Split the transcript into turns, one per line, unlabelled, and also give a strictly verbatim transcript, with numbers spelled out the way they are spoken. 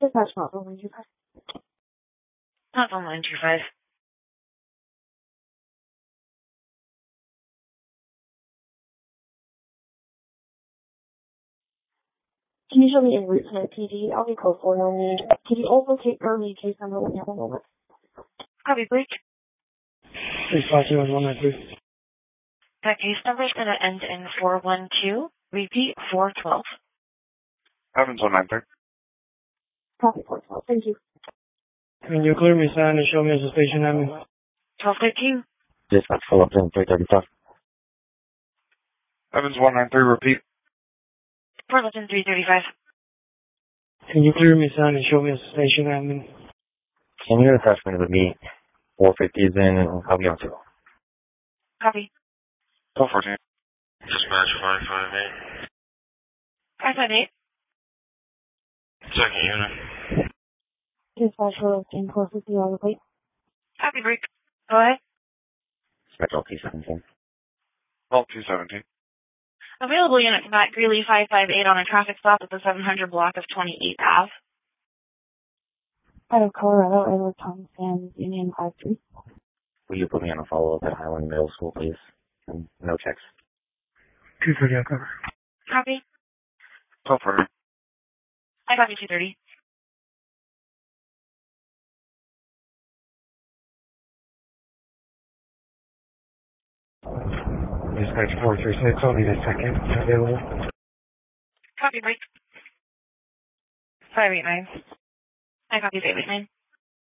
Dispatch not one two five.
Not one nine two five.
Can you show me a route to the P D? I'll be code four on me. Can you also take early case number when you have a moment?
Copy, Blake.
Three five zero one nine three.
That case number is going to end in four one two. Repeat, four twelve.
Evans one nine three.
Copy four twelve. Thank you.
Can you clear me, sign and show me as a station admin?
twelve thirteen.
Dispatch follow up in three thirty-five.
Evans one nine three, repeat.
Portland three thirty-five.
Can you clear me, sign and show me as a station admin?
Can you attach me to me? four fifty is in, and I'll be on to go.
Copy.
twelve fourteen.
Dispatch five five eight.
five five eight.
Second unit.
Dispatch road in four fifty on the plate.
Copy, Blake. Go ahead.
Dispatch L T seventeen.
L two seventeen.
Available unit Matt Greeley five five eight on a traffic stop at the seven hundred block of twenty-eighth Avenue.
Out of Colorado, Edward Thomas and Union five three.
Will you put me on a follow-up at Highland Middle School, please? And no checks.
two thirty, I'll cover.
Copy.
twelve forty.
I copy two thirty.
Dispatch four three six, I'll need a second available.
Copy, Blake. five eight nine. I copy five eight nine.